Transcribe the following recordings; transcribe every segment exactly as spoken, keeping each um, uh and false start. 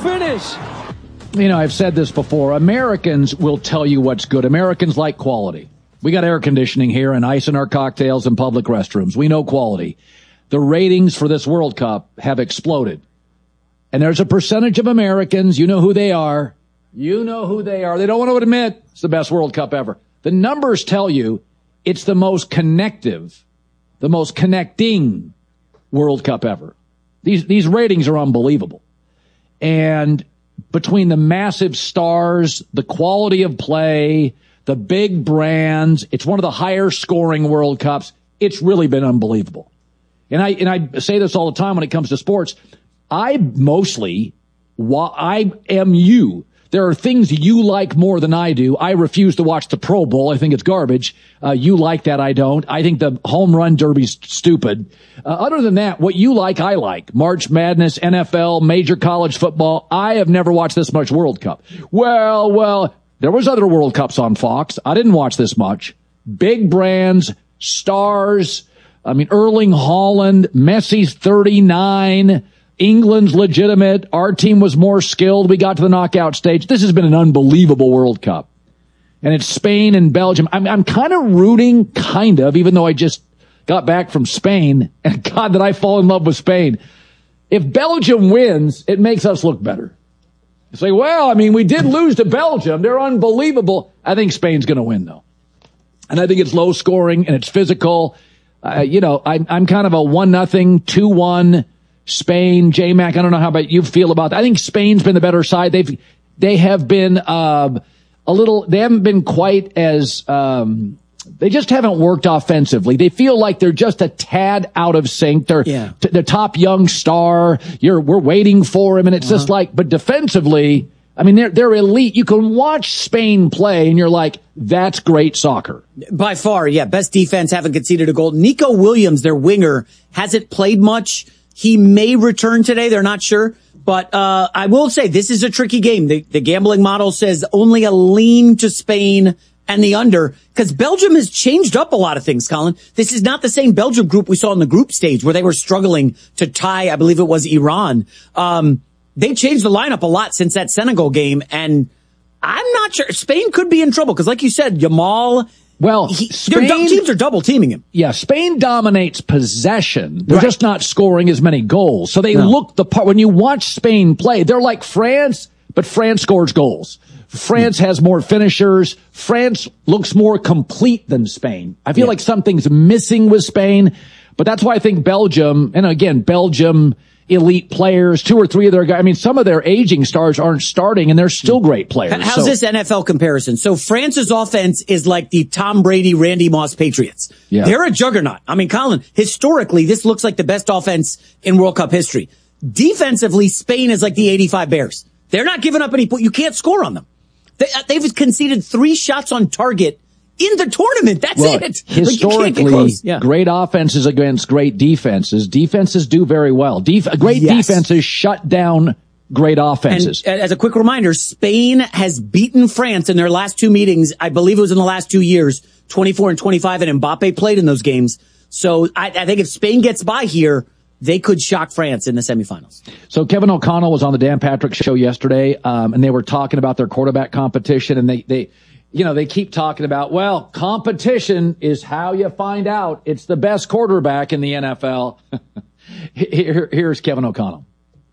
finish. You know, I've said this before. Americans will tell you what's good. Americans like quality. We got air conditioning here and ice in our cocktails and public restrooms. We know quality. The ratings for this World Cup have exploded. And there's a percentage of Americans, you know who they are. You know who they are. They don't want to admit it's the best World Cup ever. The numbers tell you it's the most connective, the most connecting World Cup ever. These, these ratings are unbelievable. And between the massive stars, the quality of play, the big brands, it's one of the higher scoring World Cups. It's really been unbelievable. And I, and I say this all the time when it comes to sports. I mostly, I am you. There are things you like more than I do. I refuse to watch the Pro Bowl. I think it's garbage. Uh, you like that. I don't. I think the home run derby's stupid. Uh, other than that, what you like, I like. March Madness, N F L, major college football. I have never watched this much World Cup. Well, well, there was other World Cups on Fox. I didn't watch this much. Big brands, stars. I mean, Erling Haaland, Messi's thirty-nine. England's legitimate. Our team was more skilled. We got to the knockout stage. This has been an unbelievable World Cup. And it's Spain and Belgium. I'm, I'm kind of rooting, kind of, even though I just got back from Spain. And God, did I fall in love with Spain. If Belgium wins, it makes us look better. You say, well, I mean, we did lose to Belgium. They're unbelievable. I think Spain's going to win, though. And I think it's low scoring and it's physical. Uh, you know, I, I'm kind of a one nothing, two one. Spain, J-Mac, I don't know how about you feel about that. I think Spain's been the better side. They've, they have been, uh, a little, they haven't been quite as, um, they just haven't worked offensively. They feel like they're just a tad out of sync. They're yeah. t- the top young star. You're, we're waiting for him. And it's uh-huh. just like, but defensively, I mean, they're, they're elite. You can watch Spain play and you're like, that's great soccer. By far, yeah. Best defense, haven't conceded a goal. Nico Williams, their winger, hasn't played much. He may return today. They're not sure. But uh I will say this is a tricky game. The, the gambling model says only a lean to Spain and the under, because Belgium has changed up a lot of things, Colin. This is not the same Belgium group we saw in the group stage where they were struggling to tie, I believe it was Iran. Um They changed the lineup a lot since that Senegal game, and I'm not sure. Spain could be in trouble because, like you said, Yamal... Well, he, Spain, their teams are double teaming him. Yeah, Spain dominates possession. They're right. just not scoring as many goals. So they no. look the part. When you watch Spain play, they're like France, but France scores goals. France mm. has more finishers. France looks more complete than Spain. I feel yeah. like something's missing with Spain, but that's why I think Belgium, and again, Belgium, elite players, two or three of their guys. I mean, some of their aging stars aren't starting and they're still great players. How's so, this N F L comparison? So France's offense is like the Tom Brady, Randy Moss Patriots. Yeah. They're a juggernaut. I mean, Colin, historically, this looks like the best offense in World Cup history. Defensively, Spain is like the eighty-five Bears. They're not giving up any points. You can't score on them. They, they've conceded three shots on target in the tournament. That's well, it. Historically, like yeah. great offenses against great defenses. Defenses do very well. Def- great yes. defenses shut down great offenses. And as a quick reminder, Spain has beaten France in their last two meetings. I believe it was in the last two years, twenty-four and twenty-five, and Mbappe played in those games. So I, I think if Spain gets by here, they could shock France in the semifinals. So Kevin O'Connell was on the Dan Patrick Show yesterday, um, and they were talking about their quarterback competition, and they, they, you know, they keep talking about, well, competition is how you find out it's the best quarterback in the N F L. Here, here's Kevin O'Connell.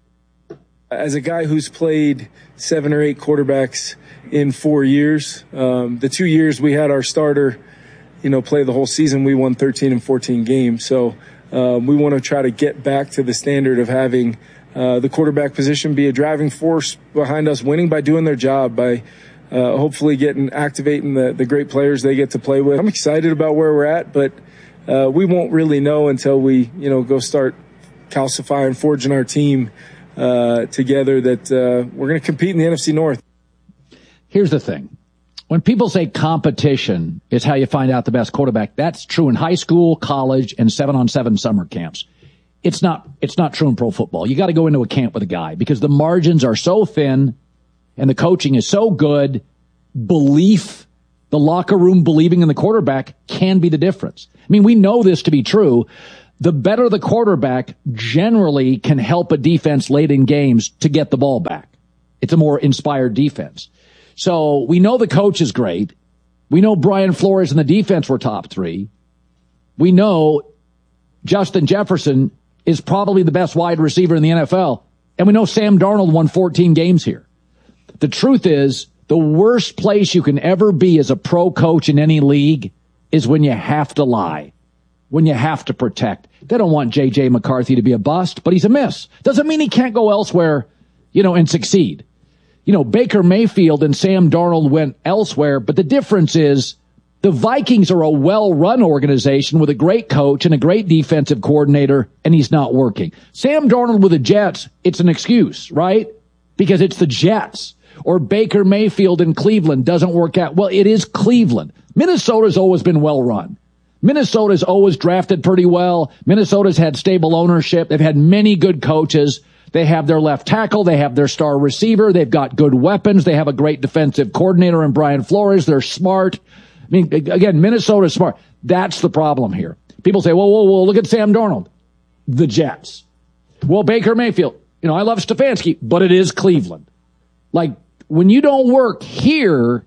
As a guy who's played seven or eight quarterbacks in four years, um, the two years we had our starter, you know, play the whole season, we won thirteen and fourteen games. So um, we want to try to get back to the standard of having uh, the quarterback position be a driving force behind us winning by doing their job, by Uh, hopefully getting, activating the, the great players they get to play with. I'm excited about where we're at, but uh, we won't really know until we, you know, go start calcifying, forging our team uh, together that uh, we're going to compete in the N F C North. Here's the thing. When people say competition is how you find out the best quarterback, that's true in high school, college, and seven-on-seven summer camps. It's not, it's not true in pro football. You got to go into a camp with a guy because the margins are so thin and the coaching is so good. Belief, the locker room believing in the quarterback can be the difference. I mean, we know this to be true. The better the quarterback generally can help a defense late in games to get the ball back. It's a more inspired defense. So we know the coach is great. We know Brian Flores and the defense were top three. We know Justin Jefferson is probably the best wide receiver in the N F L. And we know Sam Darnold won fourteen games here. The truth is, the worst place you can ever be as a pro coach in any league is when you have to lie, when you have to protect. They don't want J J McCarthy to be a bust, but he's a miss. Doesn't mean he can't go elsewhere, you know, and succeed. You know, Baker Mayfield and Sam Darnold went elsewhere, but the difference is the Vikings are a well-run organization with a great coach and a great defensive coordinator, and he's not working. Sam Darnold with the Jets, it's an excuse, right? Because it's the Jets. Or Baker Mayfield in Cleveland doesn't work out. Well, it is Cleveland. Minnesota's always been well-run. Minnesota's always drafted pretty well. Minnesota's had stable ownership. They've had many good coaches. They have their left tackle. They have their star receiver. They've got good weapons. They have a great defensive coordinator in Brian Flores. They're smart. I mean, again, Minnesota's smart. That's the problem here. People say, whoa, whoa, whoa, look at Sam Darnold. The Jets. Well, Baker Mayfield. You know, I love Stefanski, but it is Cleveland. Like, when you don't work here,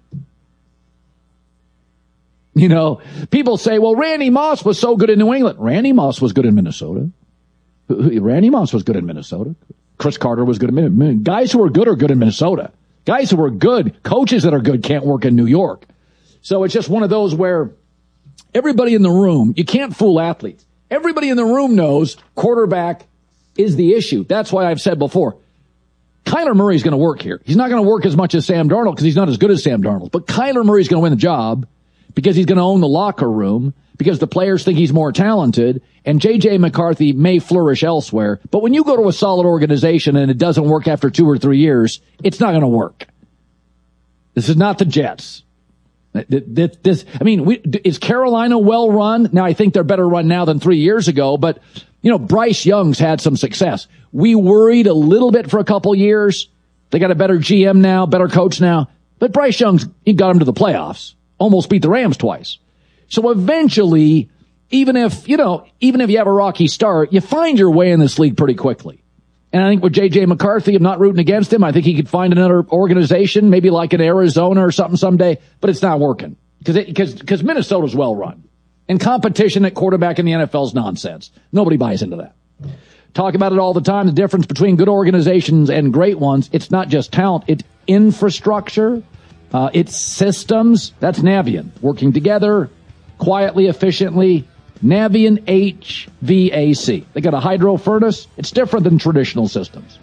you know, people say, well, Randy Moss was so good in New England. Randy Moss was good in Minnesota. Randy Moss was good in Minnesota. Chris Carter was good in Minnesota. Guys who are good are good in Minnesota. Guys who are good, coaches that are good can't work in New York. So it's just one of those where everybody in the room, you can't fool athletes. Everybody in the room knows quarterback is the issue. That's why I've said before, Kyler Murray's going to work here. He's not going to work as much as Sam Darnold because he's not as good as Sam Darnold. But Kyler Murray's going to win the job because he's going to own the locker room, because the players think he's more talented, and J J McCarthy may flourish elsewhere. But when you go to a solid organization and it doesn't work after two or three years, it's not going to work. This is not the Jets. This, this, I mean, we, is Carolina well run? Now, I think they're better run now than three years ago, but, you know, Bryce Young's had some success. We worried a little bit for a couple years. They got a better G M now, better coach now, but Bryce Young's, he got him to the playoffs, almost beat the Rams twice. So eventually, even if, you know, even if you have a rocky start, you find your way in this league pretty quickly. And I think with J J McCarthy, I'm not rooting against him. I think he could find another organization, maybe like in Arizona or something someday, but it's not working because because because Minnesota's well run. And competition at quarterback in the N F L is nonsense. Nobody buys into that. Talk about it all the time, the difference between good organizations and great ones. It's not just talent, it's infrastructure, uh, it's systems. That's Navien, working together, quietly, efficiently. Navien H V A C. They got a hydro furnace. It's different than traditional systems.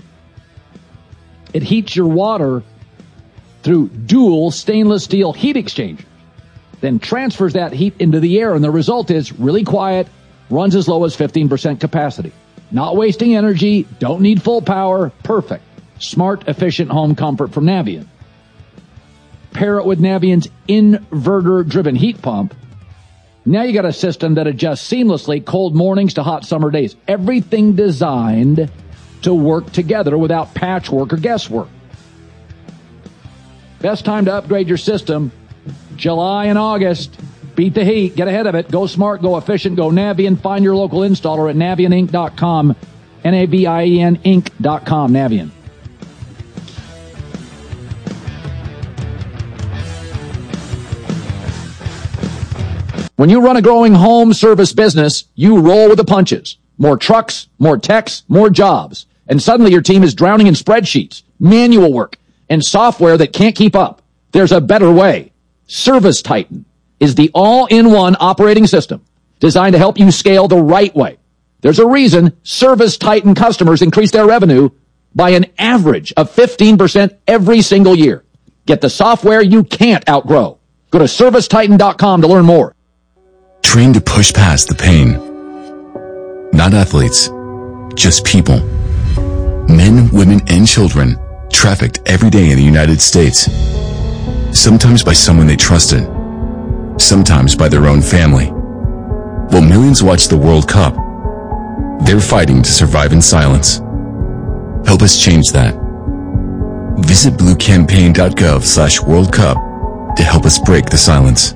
It heats your water through dual stainless steel heat exchangers, then transfers that heat into the air, and the result is really quiet, runs as low as fifteen percent capacity. Not wasting energy, don't need full power, perfect. Smart, efficient home comfort from Navien. Pair it with Navien's inverter-driven heat pump. Now you got a system that adjusts seamlessly cold mornings to hot summer days. Everything designed to work together without patchwork or guesswork. Best time to upgrade your system, July and August. Beat the heat. Get ahead of it. Go smart. Go efficient. Go Navien. Find your local installer at Navien Inc dot com. N A V I E N Inc dot com. Navien. When you run a growing home service business, you roll with the punches. More trucks, more techs, more jobs. And suddenly your team is drowning in spreadsheets, manual work, and software that can't keep up. There's a better way. Service Titan is the all-in-one operating system designed to help you scale the right way. There's a reason Service Titan customers increase their revenue by an average of fifteen percent every single year. Get the software you can't outgrow. Go to service titan dot com to learn more. Trained to push past the pain. Not athletes, just people. Men, women, and children trafficked every day in the United States. Sometimes by someone they trusted. Sometimes by their own family. While millions watch the World Cup, they're fighting to survive in silence. Help us change that. Visit blue campaign dot gov slash World Cup to help us break the silence.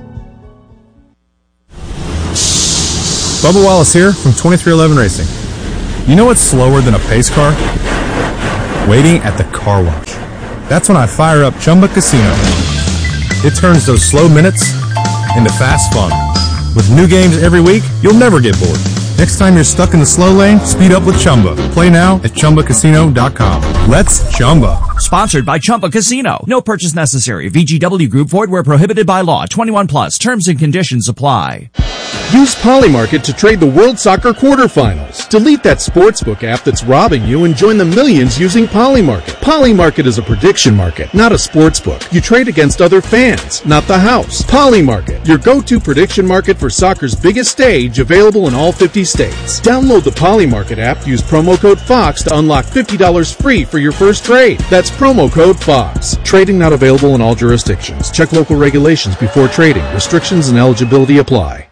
Bubba Wallace here from twenty-three eleven Racing. You know what's slower than a pace car? Waiting at the car wash. That's when I fire up Chumba Casino. It turns those slow minutes into fast fun. With new games every week, you'll never get bored. Next time you're stuck in the slow lane, speed up with Chumba. Play now at Chumba Casino dot com. Let's Chumba. Sponsored by Chumba Casino. No purchase necessary. V G W Group. Void where prohibited by law. twenty-one plus. Terms and conditions apply. Use Polymarket to trade the World Soccer quarterfinals. Delete that sportsbook app that's robbing you and join the millions using Polymarket. Polymarket is a prediction market, not a sportsbook. You trade against other fans, not the house. Polymarket, your go-to prediction market for soccer's biggest stage, available in all fifty states. Download the Polymarket app, use promo code FOX to unlock fifty dollars free for your first trade. That's promo code FOX. Trading not available in all jurisdictions. Check local regulations before trading. Restrictions and eligibility apply.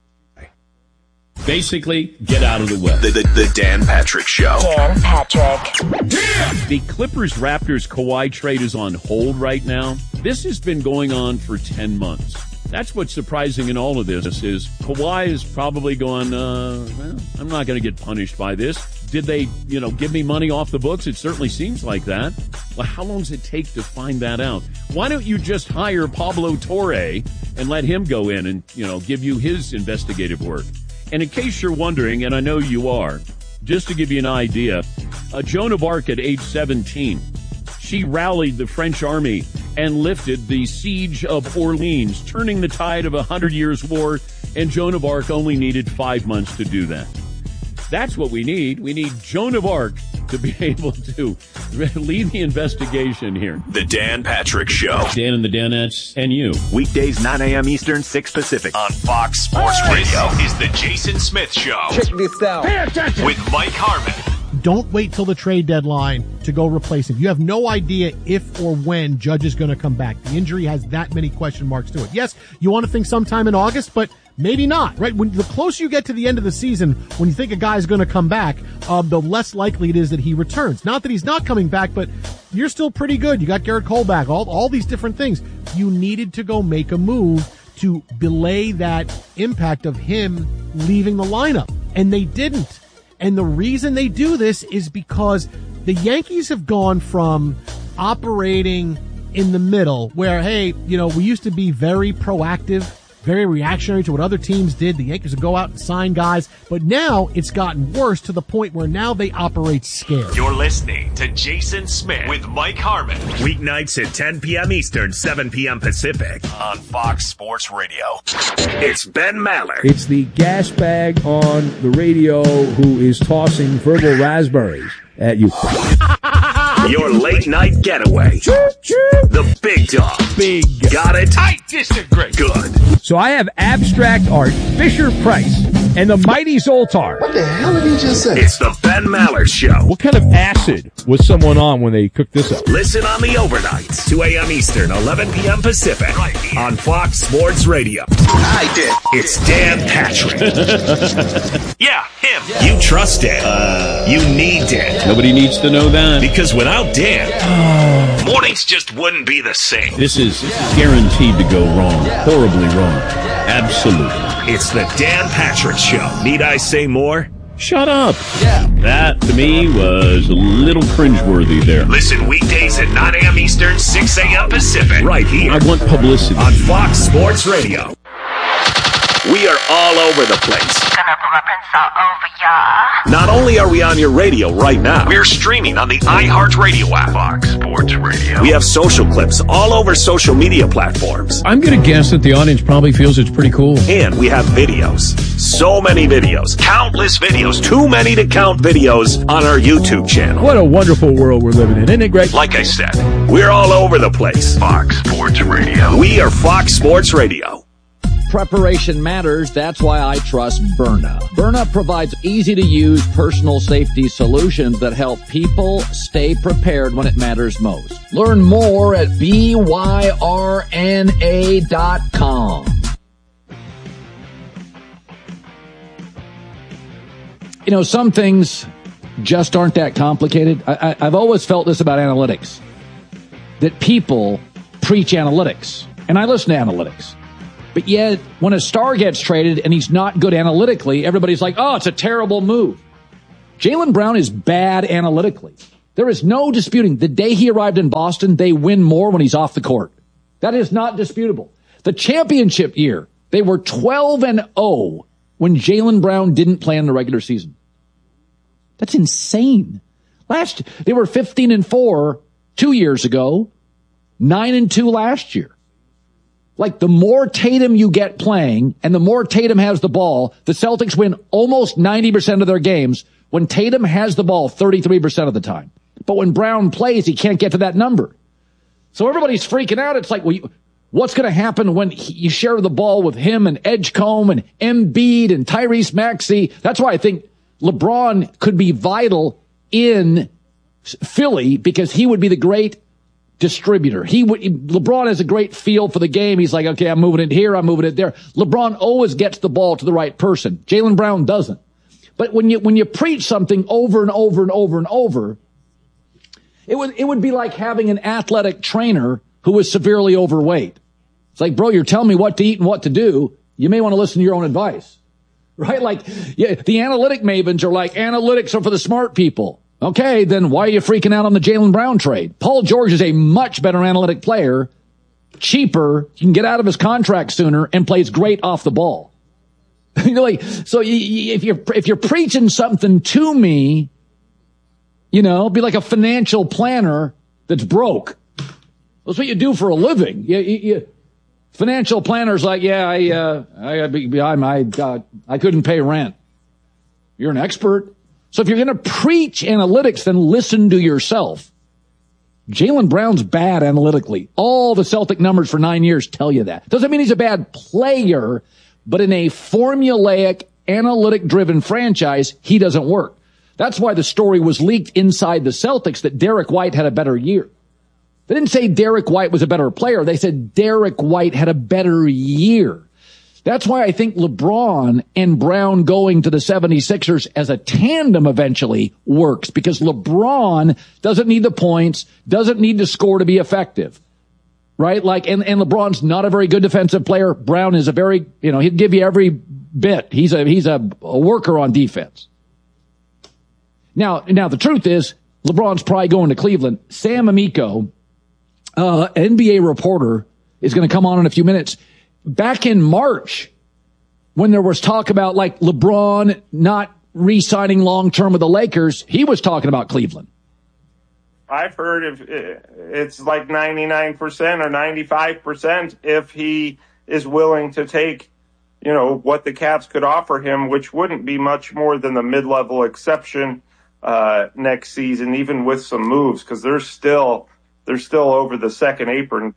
Basically, get out of the way. The, the, the Dan Patrick Show. Dan Patrick. The Clippers-Raptors Kawhi trade is on hold right now. This has been going on for ten months. That's what's surprising in all of this is Kawhi is probably going, uh, well, I'm not going to get punished by this. Did they, you know, give me money off the books? It certainly seems like that. Well, how long does it take to find that out? Why don't you just hire Pablo Torre and let him go in and, you know, give you his investigative work? And in case you're wondering, and I know you are, just to give you an idea, uh, Joan of Arc at age seventeen, she rallied the French army and lifted the siege of Orleans, turning the tide of a hundred years war, and Joan of Arc only needed five months to do that. That's what we need. We need Joan of Arc to be able to lead the investigation here. The Dan Patrick Show. Dan and the Danettes and you. Weekdays, nine a.m. Eastern, six Pacific. On Fox Sports Radio is the Jason Smith Show. Check this out. Pay attention. With Mike Harmon. Don't wait till the trade deadline to go replace him. You have no idea if or when Judge is going to come back. The injury has that many question marks to it. Yes, you want to think sometime in August, but maybe not, right? When the closer you get to the end of the season, when you think a guy's going to come back, um, the less likely it is that he returns. Not that he's not coming back, but you're still pretty good. You got Garrett Cole back, all, all these different things. You needed to go make a move to belay that impact of him leaving the lineup, and they didn't. And the reason they do this is because the Yankees have gone from operating in the middle where, hey, you know, we used to be very proactive, very reactionary to what other teams did. The Yankees would go out and sign guys, but now it's gotten worse to the point where now they operate scared. You're listening to Jason Smith with Mike Harmon. Weeknights at ten p.m. Eastern, seven p.m. Pacific. On Fox Sports Radio. It's Ben Maller. It's the gas bag on the radio who is tossing verbal raspberries at you. Your late night getaway. The big dog. Big. Got it? I disagree. Good. So I have abstract art, Fisher Price, and the mighty Zoltar. What the hell did he just say? It's the Ben Maller Show. What kind of acid was someone on when they cooked this up? Listen on the overnights, two a.m. Eastern, eleven p.m. Pacific, right here on Fox Sports Radio. I did. It's Dan Patrick. Yeah, him. Yeah. You trust Dan. Uh, you need Dan. Nobody needs to know that. Because without Dan, mornings just wouldn't be the same. This is guaranteed to go wrong. Horribly wrong. Absolutely. It's the Dan Patrick Show. Need I say more? Shut up. Yeah. That, to me, was a little cringeworthy there. Listen weekdays at nine a.m. Eastern, six a.m. Pacific. Right here. I want publicity. On Fox Sports Radio. We are all over the place. Gonna put my prints all over ya. Not only are we on your radio right now, we're streaming on the iHeartRadio app. Fox Sports Radio. We have social clips all over social media platforms. I'm going to guess that the audience probably feels it's pretty cool. And we have videos. So many videos. Countless videos. Too many to count videos on our YouTube channel. What a wonderful world we're living in. Isn't it great? Like I said, we're all over the place. Fox Sports Radio. We are Fox Sports Radio. Preparation matters. That's why I trust Byrna. Byrna provides easy-to-use personal safety solutions that help people stay prepared when it matters most. Learn more at B Y R N A dot com. You know, some things just aren't that complicated. I, I, I've always felt this about analytics, that people preach analytics, and I listen to analytics. But yet, when a star gets traded and he's not good analytically, everybody's like, oh, it's a terrible move. Jaylen Brown is bad analytically. There is no disputing. The day he arrived in Boston, they win more when he's off the court. That is not disputable. The championship year, they were twelve and oh when Jaylen Brown didn't play in the regular season. That's insane. Last, they were fifteen and four two years ago, nine and two last year. Like, the more Tatum you get playing and the more Tatum has the ball, the Celtics win almost ninety percent of their games when Tatum has the ball thirty-three percent of the time. But when Brown plays, he can't get to that number. So everybody's freaking out. It's like, well, you, what's going to happen when he, you share the ball with him and Edgecombe and Embiid and Tyrese Maxey? That's why I think LeBron could be vital in Philly, because he would be the great distributor. He would, LeBron has a great feel for the game. He's like, okay, I'm moving it here, I'm moving it there. LeBron always gets the ball to the right person. Jaylen Brown doesn't. But when you, when you preach something over and over and over and over, it would, it would be like having an athletic trainer who was severely overweight. It's like, bro, you're telling me what to eat and what to do. You may want to listen to your own advice, right? Like, yeah, the analytic mavens are like, analytics are for the smart people. Okay, then why are you freaking out on the Jaylen Brown trade? Paul George is a much better analytic player, cheaper, you can get out of his contract sooner, and plays great off the ball. You know, like, so you, you, if you're if you're preaching something to me, you know, be like a financial planner that's broke. That's what you do for a living. You, you, you, financial planner's like, yeah, I uh, I I I, uh, I couldn't pay rent. You're an expert. So if you're going to preach analytics, then listen to yourself. Jaylen Brown's bad analytically. All the Celtic numbers for nine years tell you that. Doesn't mean he's a bad player, but in a formulaic, analytic-driven franchise, he doesn't work. That's why the story was leaked inside the Celtics that Derek White had a better year. They didn't say Derek White was a better player. They said Derek White had a better year. That's why I think LeBron and Brown going to the seventy-sixers as a tandem eventually works, because LeBron doesn't need the points, doesn't need to score to be effective, right? Like, and, and LeBron's not a very good defensive player. Brown is a very, you know, he'd give you every bit. He's a, he's a, a worker on defense. Now, now the truth is LeBron's probably going to Cleveland. Sam Amico, uh, N B A reporter, is going to come on in a few minutes. Back in March, when there was talk about like LeBron not re-signing long-term with the Lakers, he was talking about Cleveland. I've heard if it's like ninety-nine percent or ninety-five percent if he is willing to take, you know, what the Caps could offer him, which wouldn't be much more than the mid-level exception uh, next season, even with some moves, because they're still they're still over the second apron.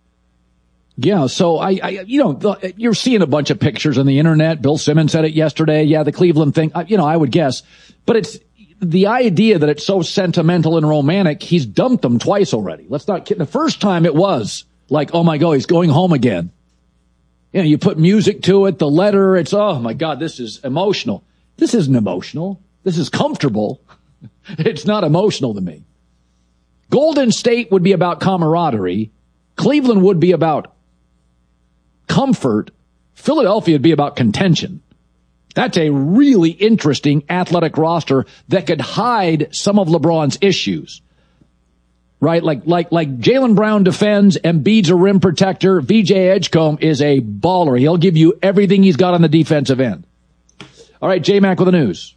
Yeah, so I, I, you know, you're seeing a bunch of pictures on the internet. Bill Simmons said it yesterday. Yeah, the Cleveland thing, you know, I would guess. But it's the idea that it's so sentimental and romantic. He's dumped them twice already. Let's not kid. The first time it was like, oh my God, he's going home again. You know, you put music to it, the letter, it's, oh my God, this is emotional. This isn't emotional. This is comfortable. It's not emotional to me. Golden State would be about camaraderie. Cleveland would be about comfort. Philadelphia would be about contention. That's a really interesting athletic roster that could hide some of LeBron's issues. Right? Like, like, like Jaylen Brown defends, Embiid's a rim protector, V J Edgecombe is a baller. He'll give you everything he's got on the defensive end. All right, J-Mac with the news.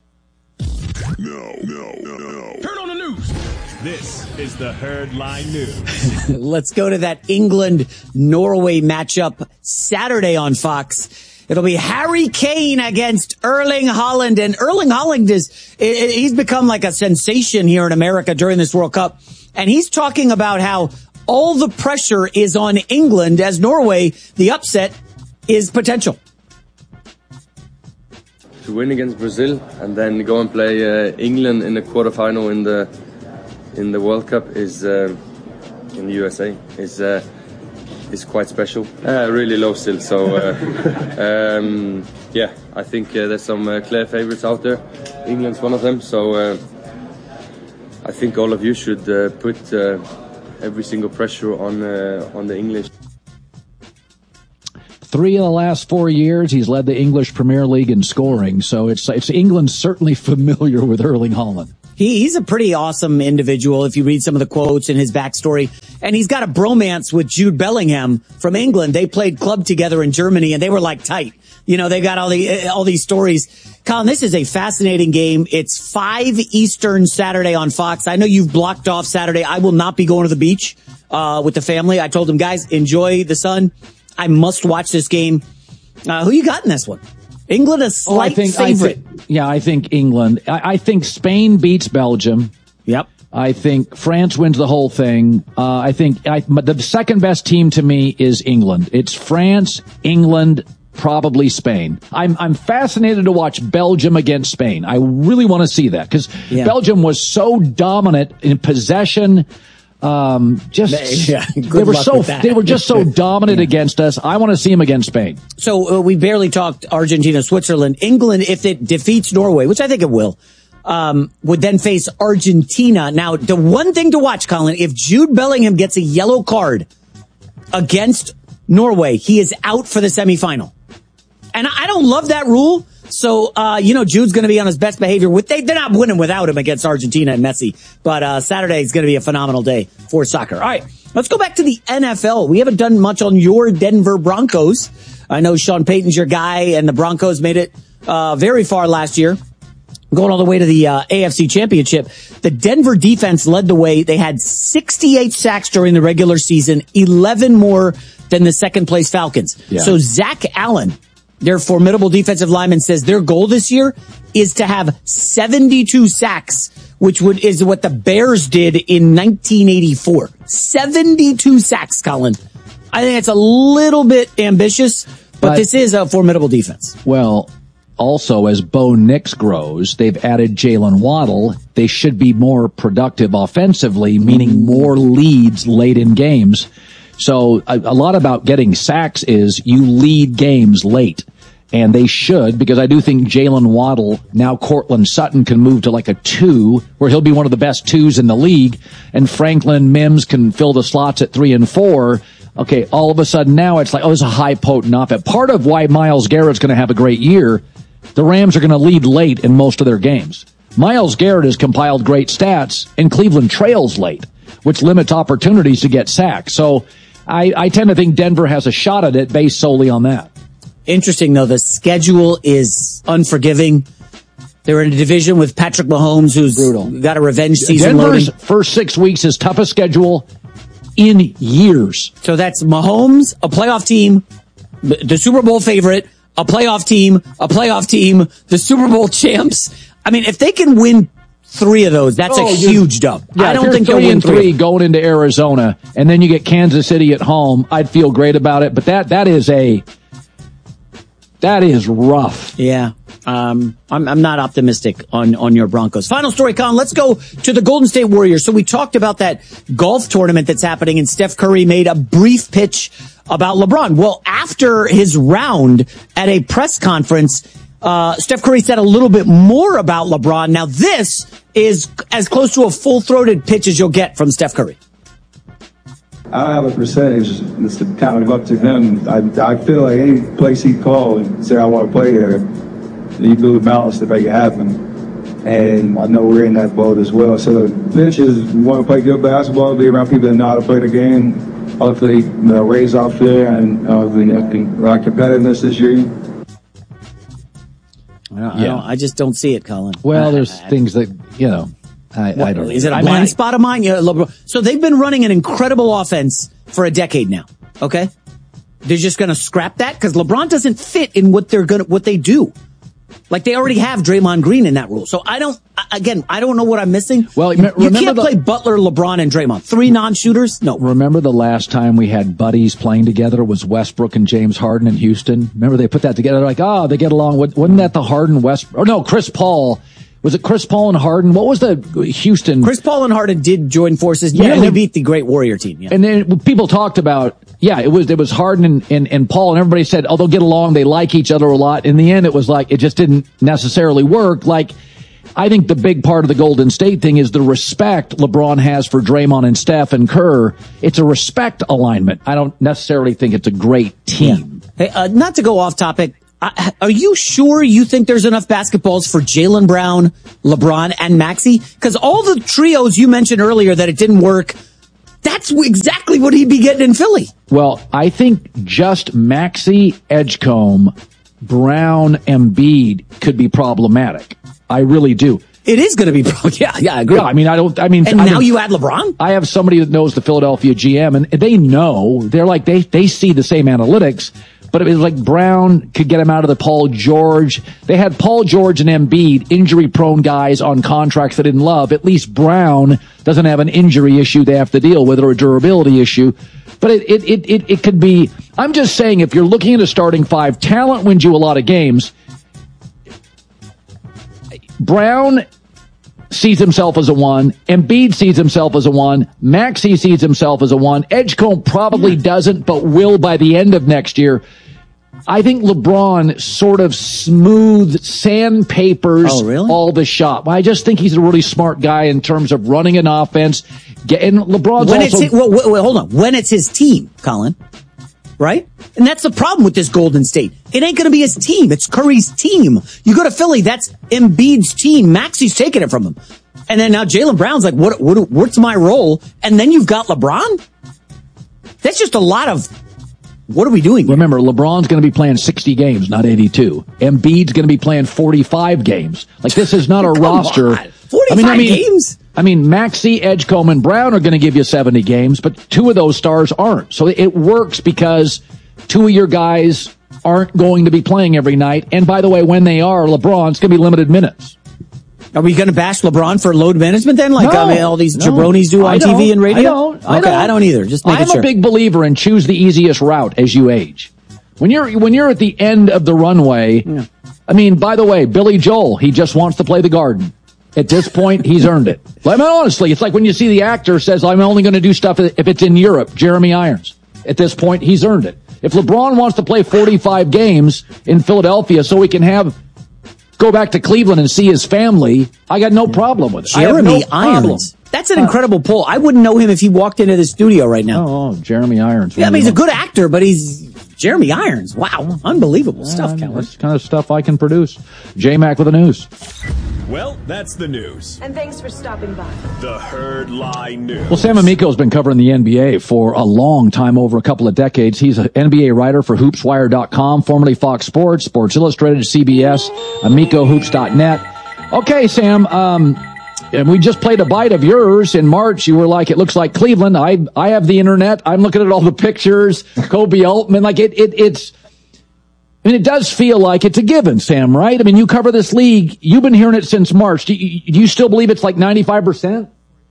No, no, no, no. Turn on the news. This is the Herd Line News. Let's go to that England-Norway matchup Saturday on Fox. It'll be Harry Kane against Erling Haaland. And Erling Haaland is, he's become like a sensation here in America during this World Cup. And he's talking about how all the pressure is on England as Norway, the upset, is potential. To win against Brazil and then go and play uh, England in the quarterfinal in the in the World Cup is uh, in the U S A is uh, is quite special. Uh, really low still, so uh, um, yeah, I think uh, there's some uh, clear favourites out there. England's one of them, so uh, I think all of you should uh, put uh, every single pressure on uh, on the English. Three of the last four years, he's led the English Premier League in scoring, so it's it's England certainly familiar with Erling Haaland. He, he's a pretty awesome individual if you read some of the quotes and his backstory. And he's got a bromance with Jude Bellingham from England. They played club together in Germany and they were like tight. You know, they got all the all these stories. Colin, this is a fascinating game. It's five Eastern Saturday on Fox. I know you've blocked off Saturday. I will not be going to the beach uh with the family. I told them, guys, enjoy the sun. I must watch this game. Uh, who you got in this one? England a slight oh, I think, favorite. I think, yeah, I think England. I, I think Spain beats Belgium. Yep. I think France wins the whole thing. Uh, I think I, the second best team to me is England. It's France, England, probably Spain. I'm I'm fascinated to watch Belgium against Spain. I really want to see that because yeah. Belgium was so dominant in possession. Um, just yeah, they were so they were just so dominant yeah. against us. I want to see them against Spain. So uh, we barely talked Argentina, Switzerland, England. If it defeats Norway, which I think it will, um, would then face Argentina. Now, the one thing to watch, Colin, if Jude Bellingham gets a yellow card against Norway, he is out for the semifinal. And I don't love that rule. So, uh, you know, Jude's going to be on his best behavior. With they, they're not winning without him against Argentina and Messi. But uh, Saturday is going to be a phenomenal day for soccer. All right, let's go back to the N F L. We haven't done much on your Denver Broncos. I know Sean Payton's your guy, and the Broncos made it uh, very far last year, going all the way to the uh, A F C Championship. The Denver defense led the way. They had sixty-eight sacks during the regular season, eleven more than the second-place Falcons. Yeah. So Zach Allen, their formidable defensive lineman, says their goal this year is to have seventy-two sacks, which would is what the Bears did in nineteen eighty-four. seventy-two sacks, Colin. I think it's a little bit ambitious, but, but this is a formidable defense. Well, also, as Bo Nix grows, they've added Jalen Waddle. They should be more productive offensively, meaning more leads late in games. So a, a lot about getting sacks is you lead games late. And they should, because I do think Jalen Waddle, now Cortland Sutton can move to like a two, where he'll be one of the best twos in the league, and Franklin Mims can fill the slots at three and four. Okay, all of a sudden now it's like, oh, it's a high potent offense. Part of why Myles Garrett's going to have a great year, the Rams are going to lead late in most of their games. Myles Garrett has compiled great stats, and Cleveland trails late, which limits opportunities to get sacked. So I, I tend to think Denver has a shot at it based solely on that. Interesting, though, the schedule is unforgiving. They're in a division with Patrick Mahomes, who's brutal, got a revenge season. Denver's loading. First six weeks is toughest schedule in years. So that's Mahomes, a playoff team, the Super Bowl favorite, a playoff team, a playoff team, the Super Bowl champs. I mean, if they can win three of those, that's oh, a huge dub. Yeah, I don't if think you're they'll three win and three. three going into Arizona, and then you get Kansas City at home, I'd feel great about it. But that that is a that is rough. Yeah. Um, I'm, I'm not optimistic on, on your Broncos. Final story, Colin. Let's go to the Golden State Warriors. So we talked about that golf tournament that's happening, and Steph Curry made a brief pitch about LeBron. Well, after his round at a press conference, uh, Steph Curry said a little bit more about LeBron. Now, this is as close to a full-throated pitch as you'll get from Steph Curry. I have a percentage. It's kind of up to him. I, I feel like any place he call and say I want to play there, you do the balance to make it happen. And I know we're in that boat as well. So the pitch is we want to play good basketball, be around people that know how to play the game. Hopefully, you know, raise off there and uh, the uh, competitiveness this year. I, don't, yeah. I, don't, I just don't see it, Colin. Well, I, there's I, things that, you know, I, what, I don't know. Is it a blind spot of mine? Yeah, so they've been running an incredible offense for a decade now. Okay, they're just going to scrap that because LeBron doesn't fit in what they're going what they do. Like they already have Draymond Green in that rule. So I don't. Again, I don't know what I'm missing. Well, you, remember you can't the, play Butler, LeBron, and Draymond. Three non-shooters. No. Remember the last time we had buddies playing together was Westbrook and James Harden in Houston. Remember they put that together. They're like, oh, they get along. Wasn't that the Harden Westbrook? Oh no, Chris Paul. Was it Chris Paul and Harden? What was the Houston? Chris Paul and Harden did join forces. Yeah, they beat the great Warrior team. Yeah. And then people talked about, yeah, it was it was Harden and, and, and Paul, and everybody said, oh, they'll get along. They like each other a lot. In the end, it was like it just didn't necessarily work. Like, I think the big part of the Golden State thing is the respect LeBron has for Draymond and Steph and Kerr. It's a respect alignment. I don't necessarily think it's a great team. Yeah. Hey, uh, not to go off topic. I, are you sure you think there's enough basketballs for Jaylen Brown, LeBron, and Maxey? Because all the trios you mentioned earlier that it didn't work, that's exactly what he'd be getting in Philly. Well, I think just Maxey, Edgecombe, Brown, Embiid could be problematic. I really do. It is going to be, pro- yeah, yeah, I agree. Yeah, I mean, I don't, I mean, and I now mean, you add LeBron? I have somebody that knows the Philadelphia G M, and they know, they're like, they, they see the same analytics, but it was like Brown could get him out of the Paul George. They had Paul George and Embiid, injury-prone guys on contracts they didn't love. At least Brown doesn't have an injury issue they have to deal with or a durability issue. But it, it, it, it, it could be, I'm just saying, if you're looking at a starting five, talent wins you a lot of games. Brown sees himself as a one. Embiid sees himself as a one. Maxey sees himself as a one. Edgecombe probably doesn't, but will by the end of next year. I think LeBron sort of smooth sandpapers oh, really? all the shot. I just think he's a really smart guy in terms of running an offense. Getting LeBron's when also... It's, well, wait, wait, hold on. When it's his team, Colin, right? And that's the problem with this Golden State. It ain't going to be his team. It's Curry's team. You go to Philly, that's Embiid's team. Maxey's taking it from him. And then now Jaylen Brown's like, what, what, what's my role? And then you've got LeBron? That's just a lot of, what are we doing here? Remember, LeBron's going to be playing sixty games, not eighty-two. Embiid's going to be playing forty-five games. Like, this is not a Come roster. on. forty-five I mean, I mean, games? I mean, Maxey, Edgecombe, and Brown are going to give you seventy games, but two of those stars aren't. So it works because two of your guys aren't going to be playing every night. And by the way, when they are, LeBron's going to be limited minutes. Are we going to bash LeBron for load management then? Like no, I mean, all these no, jabronis do on T V and radio? I don't. I okay, don't. I don't either. Just making I'm sure. a big believer in choose the easiest route as you age. When you're when you're at the end of the runway, yeah. I mean, by the way, Billy Joel, he just wants to play the Garden. At this point, he's earned it. I mean, honestly, it's like when you see the actor says, I'm only going to do stuff if it's in Europe, Jeremy Irons. At this point, he's earned it. If LeBron wants to play forty-five games in Philadelphia so he can have go back to Cleveland and see his family, I got no problem with it. Jeremy no Irons. That's an incredible pull. I wouldn't know him if he walked into the studio right now. Oh, Jeremy Irons. Yeah, I mean, he's a good actor, but he's Jeremy Irons. Wow. Unbelievable yeah, stuff, Kelly. That's the kind of stuff I can produce. J-Mac with the news. Well, that's the news. And thanks for stopping by. The Herd Lie News. Well, Sam Amico's been covering the N B A for a long time, over a couple of decades. He's an N B A writer for Hoops Wire dot com, formerly Fox Sports, Sports Illustrated, C B S, Amico Hoops dot net. Okay, Sam, um, and we just played a bite of yours in March. You were like, it looks like Cleveland. I I have the internet. I'm looking at all the pictures. Kobe Altman, like it, it it's. I mean, it does feel like it's a given, Sam, right? I mean, you cover this league. You've been hearing it since March. Do you, do you still believe it's like ninety-five percent?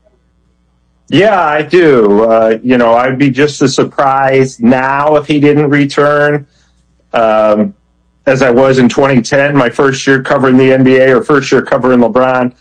Yeah, I do. Uh, you know, I'd be just as surprised now if he didn't return um, as I was in twenty ten, my first year covering the N B A or first year covering LeBron.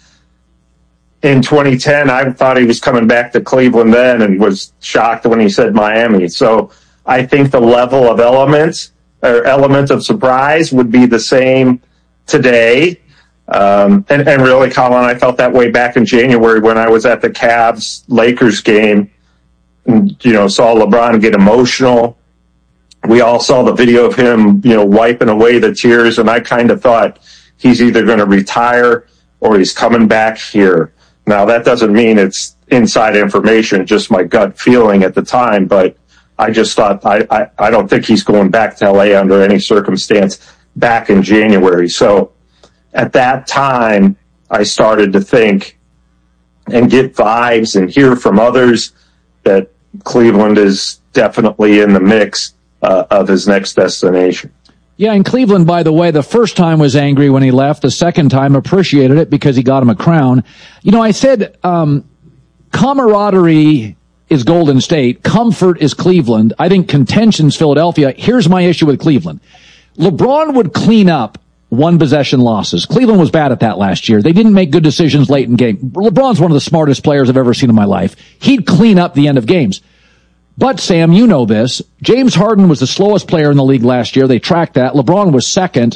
In twenty ten, I thought he was coming back to Cleveland then and was shocked when he said Miami. So I think the level of elements or element of surprise would be the same today. Um, and, and really, Colin, I felt that way back in January when I was at the Cavs-Lakers game and, you know, saw LeBron get emotional. We all saw the video of him, you know, wiping away the tears, and I kind of thought he's either going to retire or he's coming back here. Now, that doesn't mean it's inside information, just my gut feeling at the time, but I just thought, I, I, I don't think he's going back to L A under any circumstance back in January. So at that time, I started to think and get vibes and hear from others that Cleveland is definitely in the mix uh, of his next destination. Yeah, and Cleveland, by the way, the first time was angry when he left. The second time appreciated it because he got him a crown. You know, I said um, camaraderie is Golden State. Comfort is Cleveland. I think contention's Philadelphia. Here's my issue with Cleveland. LeBron would clean up one possession losses. Cleveland was bad at that last year. They didn't make good decisions late in game. LeBron's one of the smartest players I've ever seen in my life. He'd clean up the end of games. But, Sam, you know this. James Harden was the slowest player in the league last year. They tracked that. LeBron was second.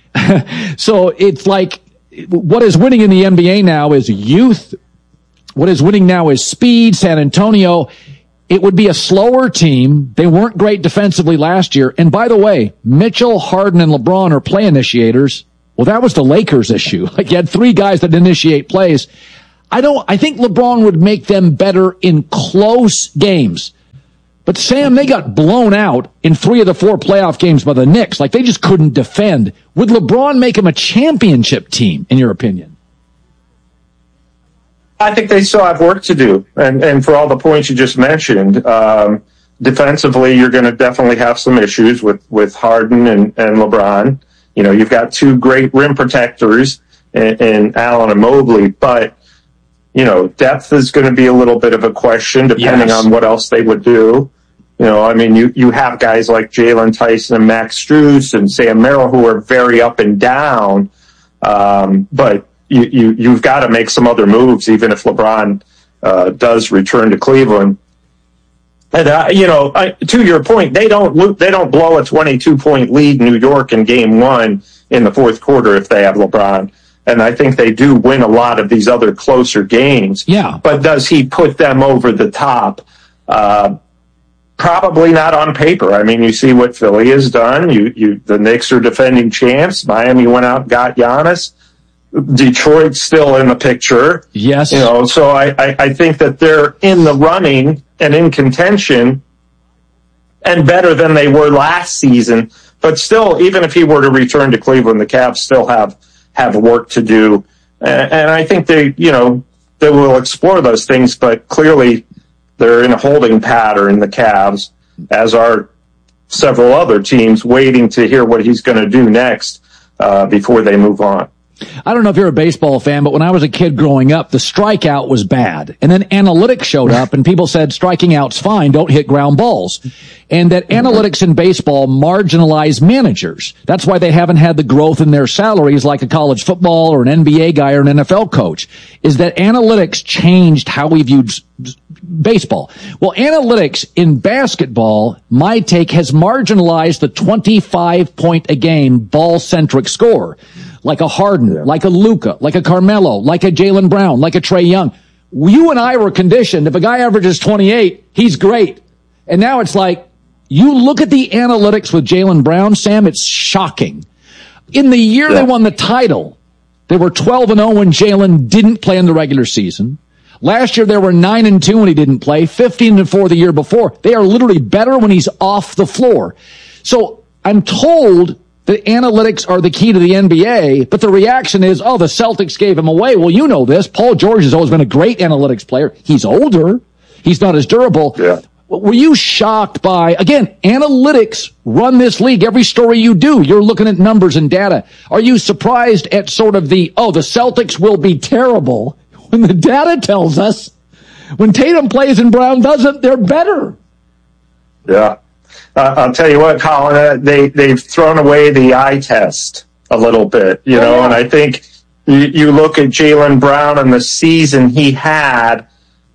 So it's like what is winning in the N B A now is youth. What is winning now is speed. San Antonio, it would be a slower team. They weren't great defensively last year. And by the way, Mitchell, Harden, and LeBron are play initiators. Well, that was the Lakers' issue. Like, you had three guys that initiate plays. I don't, I think LeBron would make them better in close games. But Sam, they got blown out in three of the four playoff games by the Knicks. Like, they just couldn't defend. Would LeBron make them a championship team, in your opinion? I think they still have work to do. And, and for all the points you just mentioned, um, defensively, you're going to definitely have some issues with, with Harden and, and LeBron. You know, you've got two great rim protectors in, in Allen and Mobley, but, you know, depth is going to be a little bit of a question depending yes. on what else they would do. You know, I mean, you, you have guys like Jalen Tyson and Max Strus and Sam Merrill who are very up and down, um, but you, you, you've got to make some other moves even if LeBron uh, does return to Cleveland. And, uh, you know, I, to your point, they don't they don't blow a twenty-two point lead in New York in game one in the fourth quarter if they have LeBron. And I think they do win a lot of these other closer games. Yeah. But does he put them over the top? Uh, probably not on paper. I mean, you see what Philly has done. You, you, the Knicks are defending champs. Miami went out and got Giannis. Detroit's still in the picture. Yes. You know, so I, I, I think that they're in the running and in contention and better than they were last season. But still, even if he were to return to Cleveland, the Cavs still have, have work to do. And, and I think they, you know, they will explore those things, but clearly they're in a holding pattern, the Cavs, as are several other teams waiting to hear what he's going to do next uh, before they move on. I don't know if you're a baseball fan, but when I was a kid growing up, the strikeout was bad. And then analytics showed up and people said striking out's fine, don't hit ground balls. And that analytics in baseball marginalize managers. That's why they haven't had the growth in their salaries like a college football or an N B A guy or an N F L coach, is that analytics changed how we viewed baseball. Well, analytics in basketball, my take, has marginalized the twenty-five point a game ball-centric score. Like a Harden, yeah. like a Luka, like a Carmelo, like a Jaylen Brown, like a Trae Young. You and I were conditioned, if a guy averages twenty-eight, he's great. And now it's like, you look at the analytics with Jaylen Brown, Sam, it's shocking. In the year yeah. they won the title, they were twelve and oh when Jaylen didn't play in the regular season. Last year they were nine and two when he didn't play, fifteen and four the year before. They are literally better when he's off the floor. So I'm told that analytics are the key to the N B A, but the reaction is, oh, the Celtics gave him away. Well, you know this. Paul George has always been a great analytics player. He's older. He's not as durable. Yeah. Were you shocked by, again, analytics run this league. Every story you do, you're looking at numbers and data. Are you surprised at sort of the, oh, the Celtics will be terrible, when the data tells us when Tatum plays and Brown doesn't, they're better? Yeah. Uh, I'll tell you what, Colin, uh, they, they've thrown away the eye test a little bit, you know, yeah. and I think you, you look at Jaylen Brown and the season he had.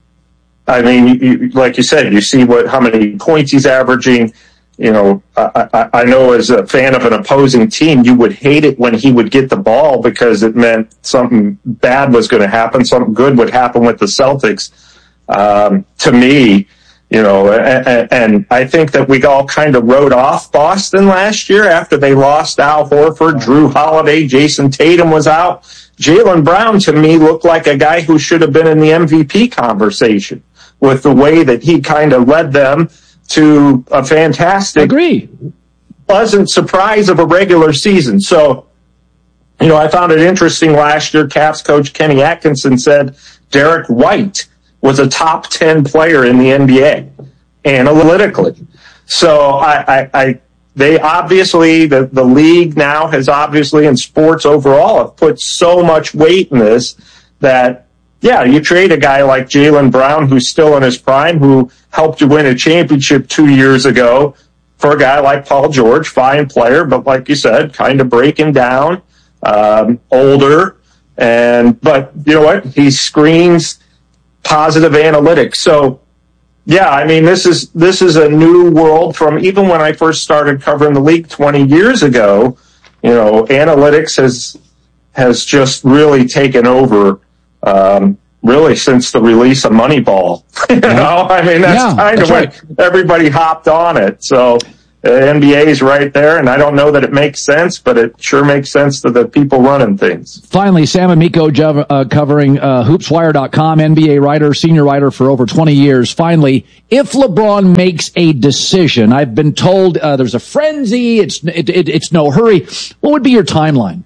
I mean, you, like you said, you see what, how many points he's averaging. You know, I, I, I know as a fan of an opposing team, you would hate it when he would get the ball because it meant something bad was going to happen. Something good would happen with the Celtics. Um, to me, You know, and, and I think that we all kind of wrote off Boston last year after they lost Al Horford, Drew Holiday, Jason Tatum was out. Jaylen Brown, to me, looked like a guy who should have been in the M V P conversation with the way that he kind of led them to a fantastic, Agree. pleasant surprise of a regular season. So, you know, I found it interesting last year, Cavs coach Kenny Atkinson said Derek White was a top ten player in the N B A analytically. So I, I, I they obviously, the, the league now has obviously, in sports overall, have put so much weight in this that, yeah, you trade a guy like Jaylen Brown, who's still in his prime, who helped you win a championship two years ago, for a guy like Paul George, fine player, but like you said, kind of breaking down, um, older, and, but you know what? He screens positive analytics. So, yeah, I mean, this is this is a new world from even when I first started covering the league twenty years ago. You know, analytics has has just really taken over um, really since the release of Moneyball. you know, I mean, that's Yeah, kind that's of when right. everybody hopped on it. So the N B A is right there, and I don't know that it makes sense, but it sure makes sense to the people running things. Finally, Sam Amico, jo- uh, covering uh, hoops wire dot com, N B A writer, senior writer for over twenty years. Finally, if LeBron makes a decision, I've been told uh, there's a frenzy, it's it, it, it's no hurry. What would be your timeline?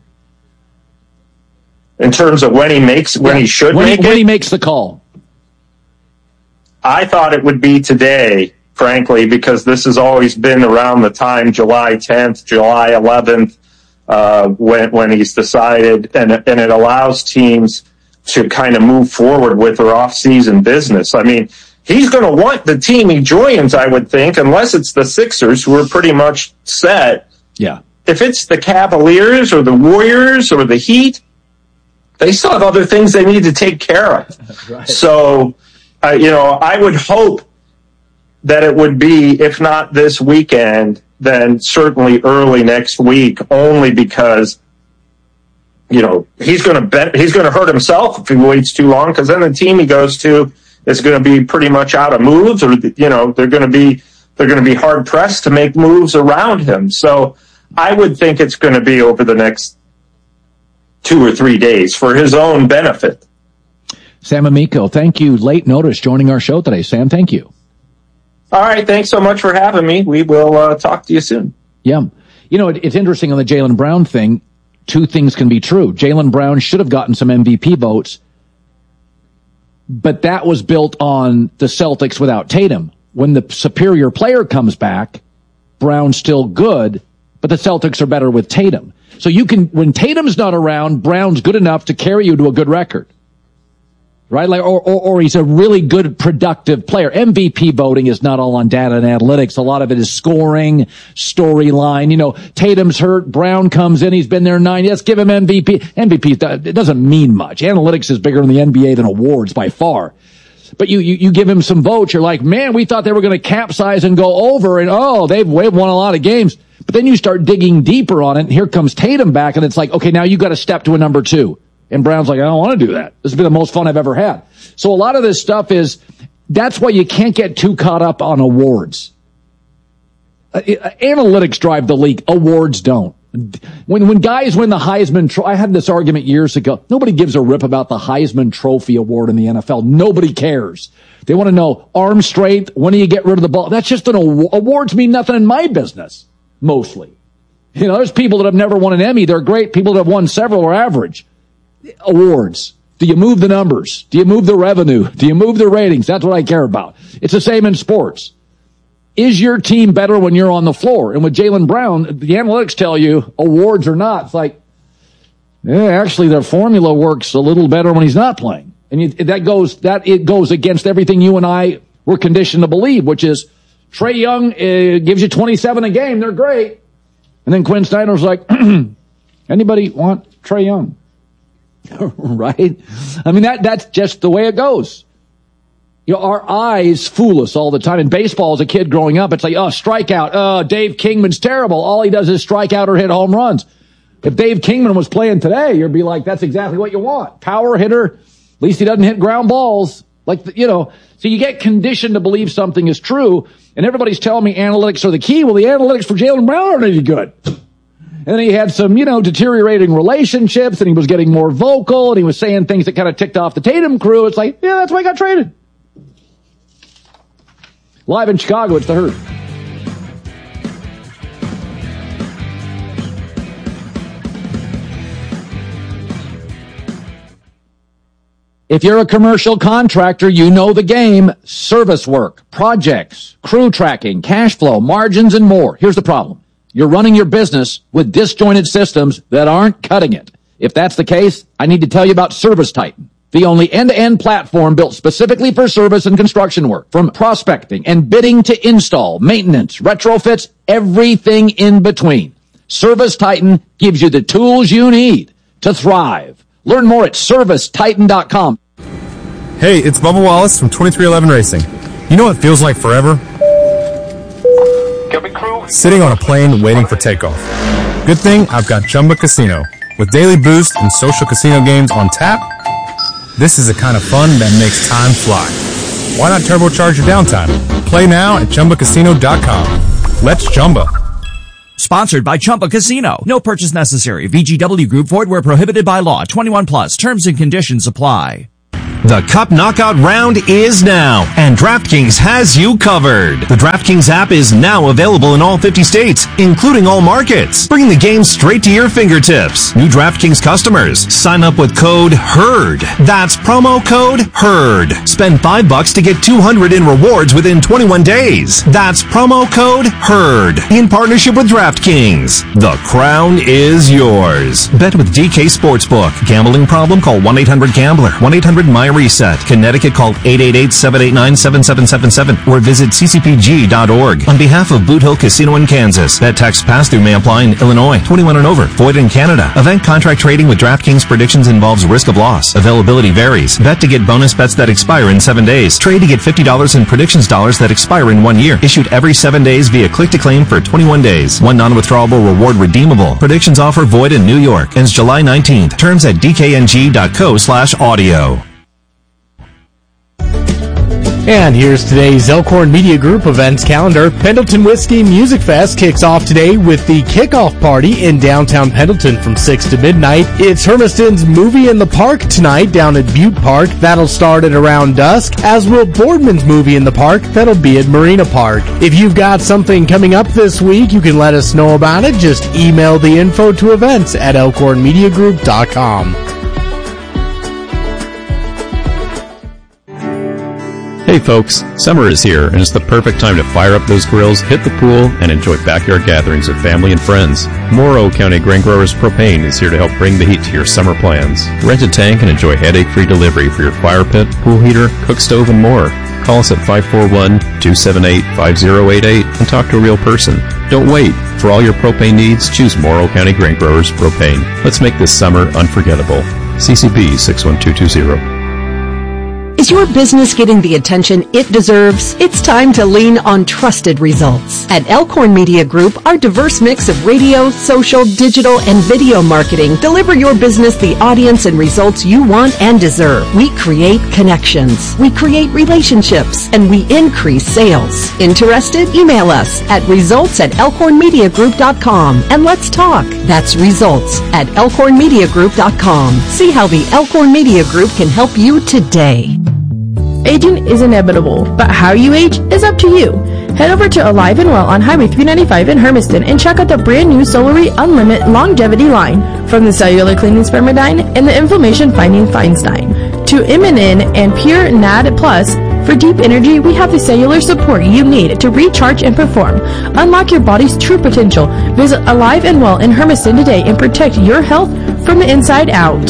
In terms of when he makes, when he should when make he, it? When he makes the call. I thought it would be today, frankly, because this has always been around the time, July tenth, July eleventh, uh, when, when he's decided, and, and it allows teams to kind of move forward with their off-season business. I mean, he's going to want the team he joins, I would think, unless it's the Sixers, who are pretty much set. Yeah. If it's the Cavaliers or the Warriors or the Heat, they still have other things they need to take care of. Right. So, uh, you know, I would hope that it would be, if not this weekend, then certainly early next week, only because, you know, he's going to bet, he's going to hurt himself if he waits too long, because then the team he goes to is going to be pretty much out of moves, or, you know, they're going to be, they're going to be hard pressed to make moves around him. So I would think it's going to be over the next two or three days for his own benefit. Sam Amico, thank you. Late notice joining our show today. Sam, thank you. All right. Thanks so much for having me. We will uh, talk to you soon. Yeah. You know, it, it's interesting on the Jaylen Brown thing. Two things can be true. Jaylen Brown should have gotten some M V P votes, but that was built on the Celtics without Tatum. When the superior player comes back, Brown's still good, but the Celtics are better with Tatum. So you can, when Tatum's not around, Brown's good enough to carry you to a good record. Right? Like, or, or, or he's a really good, productive player. M V P voting is not all on data and analytics. A lot of it is scoring, storyline. You know, Tatum's hurt. Brown comes in. He's been there nine. Yes, give him M V P. M V P, it doesn't mean much. Analytics is bigger in the N B A than awards by far. But you, you, you give him some votes. You're like, man, we thought they were going to capsize and go over, and oh, they've, they've won a lot of games. But then you start digging deeper on it, and here comes Tatum back, and it's like, okay, now you got to step to a number two. And Brown's like, I don't want to do that. This has been the most fun I've ever had. So a lot of this stuff is, that's why you can't get too caught up on awards. Uh, uh, analytics drive the league. Awards don't. When when guys win the Heisman Trophy, I had this argument years ago. Nobody gives a rip about the Heisman Trophy award in the N F L. Nobody cares. They want to know arm strength. When do you get rid of the ball? That's just an award. Awards mean nothing in my business, mostly. You know, there's people that have never won an Emmy. They're great. People that have won several are average. Awards. Do you move the numbers? Do you move the revenue? Do you move the ratings? That's what I care about. It's the same in sports. Is your team better when you're on the floor? And with Jaylen Brown, the analytics tell you awards or not. It's like, yeah, actually their formula works a little better when he's not playing. And you, that goes, that it goes against everything you and I were conditioned to believe, which is Trae Young uh, gives you twenty-seven a game. They're great. And then Quinn Snyder's like, anybody want Trae Young? Right? I mean, that, that's just the way it goes. You know, our eyes fool us all the time. In baseball, as a kid growing up, it's like, oh, strikeout. Oh, Dave Kingman's terrible. All he does is strike out or hit home runs. If Dave Kingman was playing today, you'd be like, that's exactly what you want. Power hitter. At least he doesn't hit ground balls. Like, you know, so you get conditioned to believe something is true, and everybody's telling me analytics are the key. Well, the analytics for Jaylen Brown aren't any good. And then he had some, you know, deteriorating relationships, and he was getting more vocal, and he was saying things that kind of ticked off the Tatum crew. It's like, yeah, that's why he got traded. Live in Chicago, it's The Herd. If you're a commercial contractor, you know the game. Service work, projects, crew tracking, cash flow, margins, and more. Here's the problem. You're running your business with disjointed systems that aren't cutting it. If that's the case, I need to tell you about Service Titan, the only end-to-end platform built specifically for service and construction work. From prospecting and bidding to install, maintenance, retrofits, everything in between. Service Titan gives you the tools you need to thrive. Learn more at service titan dot com. Hey, it's Bubba Wallace from twenty-three eleven Racing. You know what feels like forever? Sitting on a plane waiting for takeoff. Good thing I've got Chumba Casino. With daily boost and social casino games on tap, This is the kind of fun that makes time fly. Why not turbocharge your downtime? Play now at Chumba Casino dot com. Let's Chumba. Sponsored by Chumba Casino. No purchase necessary. V G W Group. Void where prohibited by law. twenty-one plus. Terms and conditions apply. The Cup Knockout Round is now, and DraftKings has you covered. The DraftKings app is now available in all fifty states, including all markets, bringing the game straight to your fingertips. New DraftKings customers, sign up with code HERD. That's promo code HERD. Spend five bucks to get two hundred in rewards within twenty-one days. That's promo code HERD. In partnership with DraftKings. The crown is yours. Bet with D K Sportsbook. Gambling problem? Call one eight hundred gambler. one eight hundred my reset. Connecticut, call eight eight eight, seven eight nine, seven seven seven seven or visit c c p g dot org. On behalf of Boot Hill Casino in Kansas, bet tax pass-through may apply in Illinois. twenty-one and over. Void in Canada. Event contract trading with DraftKings predictions involves risk of loss. Availability varies. Bet to get bonus bets that expire in seven days. Trade to get fifty dollars in predictions dollars that expire in one year. Issued every seven days via click-to-claim for twenty-one days. One non-withdrawable reward redeemable. Predictions offer void in New York. Ends July nineteenth. Terms at d k n g dot co slash audio. And here's today's Elkhorn Media Group events calendar. Pendleton Whiskey Music Fest kicks off today with the kickoff party in downtown Pendleton from six to midnight. It's Hermiston's Movie in the Park tonight down at Butte Park. That'll start at around dusk, as will Boardman's Movie in the Park. That'll be at Marina Park. If you've got something coming up this week, you can let us know about it. Just email the info to events at elkhorn media group dot com. Hey folks, summer is here and it's the perfect time to fire up those grills, hit the pool, and enjoy backyard gatherings with family and friends. Morrow County Grain Growers Propane is here to help bring the heat to your summer plans. Rent a tank and enjoy headache-free delivery for your fire pit, pool heater, cook stove, and more. Call us at five four one, two seven eight, five zero eight eight and talk to a real person. Don't wait. For all your propane needs, choose Morrow County Grain Growers Propane. Let's make this summer unforgettable. C C B six one two two zero. Is your business getting the attention it deserves? It's time to lean on trusted results. At Elkhorn Media Group, our diverse mix of radio, social, digital, and video marketing deliver your business the audience and results you want and deserve. We create connections, we create relationships, and we increase sales. Interested? Email us at results at elkhorn media group dot com and let's talk. That's results at elkhorn media group dot com. See how the Elkhorn Media Group can help you today. Aging is inevitable, but how you age is up to you. Head over to Alive and Well on Highway three ninety-five in Hermiston and check out the brand new Solary Unlimited Longevity line. From the cellular cleaning Spermidine and the inflammation fighting Feinstein to Immunin and Pure N A D Plus. For deep energy, we have the cellular support you need to recharge and perform. Unlock your body's true potential. Visit Alive and Well in Hermiston today and protect your health from the inside out.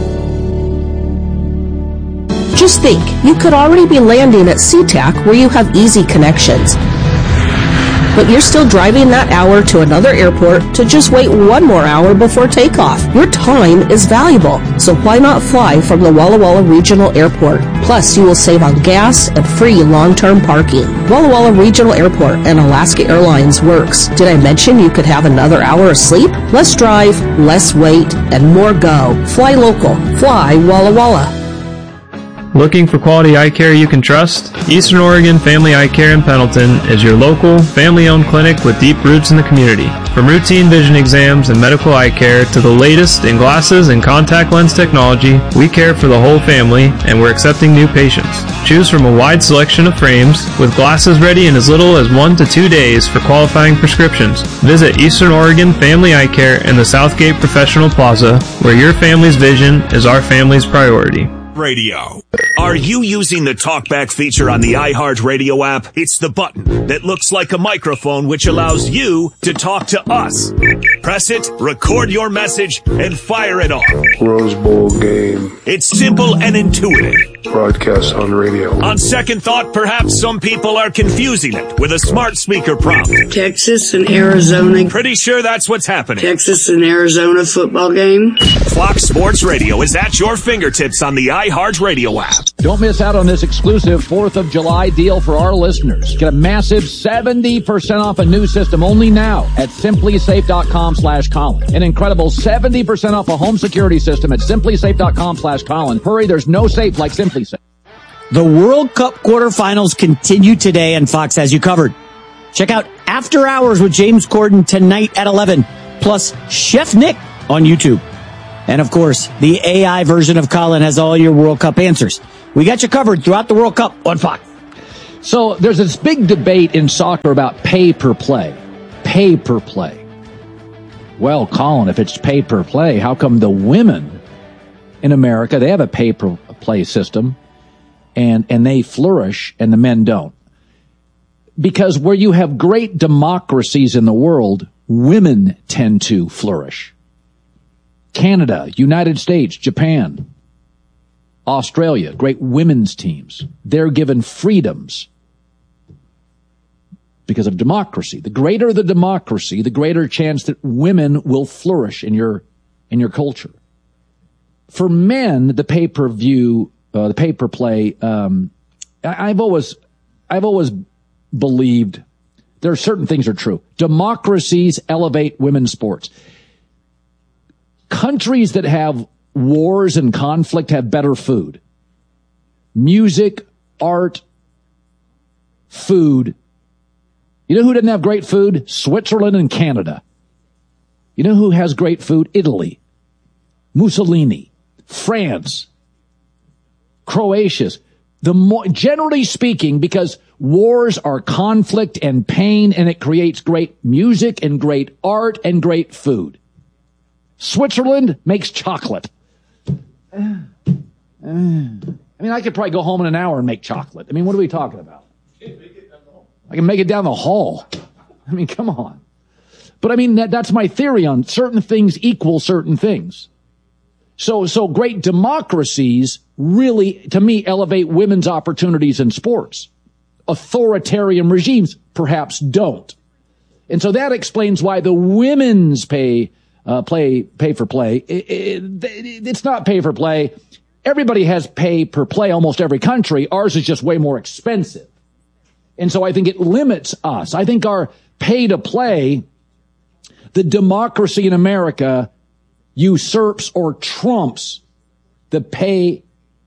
Just think, you could already be landing at SeaTac where you have easy connections. But you're still driving that hour to another airport to just wait one more hour before takeoff. Your time is valuable, so why not fly from the Walla Walla Regional Airport? Plus, you will save on gas and free long-term parking. Walla Walla Regional Airport and Alaska Airlines works. Did I mention you could have another hour of sleep? Less drive, less wait, and more go. Fly local. Fly Walla Walla. Looking for quality eye care you can trust? Eastern Oregon Family Eye Care in Pendleton is your local, family-owned clinic with deep roots in the community. From routine vision exams and medical eye care to the latest in glasses and contact lens technology, we care for the whole family and we're accepting new patients. Choose from a wide selection of frames with glasses ready in as little as one to two days for qualifying prescriptions. Visit Eastern Oregon Family Eye Care in the Southgate Professional Plaza, where your family's vision is our family's priority. Radio. Are you using the TalkBack feature on the iHeartRadio app? It's the button that looks like a microphone which allows you to talk to us. Press it, record your message, and fire it off. Rose Bowl game. It's simple and intuitive. Broadcast on radio. On second thought, perhaps some people are confusing it with a smart speaker prompt. Texas and Arizona. Pretty sure that's what's happening. Texas and Arizona football game. Fox Sports Radio is at your fingertips on the iHeartRadio app. Don't miss out on this exclusive fourth of July deal for our listeners. Get a massive seventy percent off a new system only now at simply safe dot com com slash Colin. An incredible seventy percent off a home security system at simply safe dot com slash Colin. Hurry, there's no safe like Simply Safe. The World Cup quarterfinals continue today, and Fox has you covered. Check out After Hours with James Corden tonight at eleven, plus Chef Nick on YouTube. And of course, the A I version of Colin has all your World Cup answers. We got you covered throughout the World Cup on Fox. So there's this big debate in soccer about pay per play. Pay per play. Well, Colin, if it's pay per play, how come the women in America, they have a pay per play system and, and they flourish and the men don't? Because where you have great democracies in the world, women tend to flourish. Canada, United States, Japan, Australia, great women's teams. They're given freedoms because of democracy. The greater the democracy, the greater chance that women will flourish in your, in your culture. For men, the pay-per-view, uh, the pay-per-play, um, I, I've always, I've always believed there are certain things are true. Democracies elevate women's sports. Countries that have wars and conflict have better food. Music, art, food. You know who didn't have great food? Switzerland and Canada. You know who has great food? Italy. Mussolini. France. Croatia's. The more, generally speaking, because wars are conflict and pain, and it creates great music and great art and great food. Switzerland makes chocolate. I mean, I could probably go home in an hour and make chocolate. I mean, what are we talking about? I can make it down the hall. I mean, come on. But I mean, that, that's my theory on certain things equal certain things. So, so great democracies really, to me, elevate women's opportunities in sports. Authoritarian regimes perhaps don't. And so that explains why the women's pay Uh, play, pay for play. It, it, it's not pay for play. Everybody has pay per play, almost every country. Ours is just way more expensive. And so I think it limits us. I think our pay to play, the democracy in America usurps or trumps the pay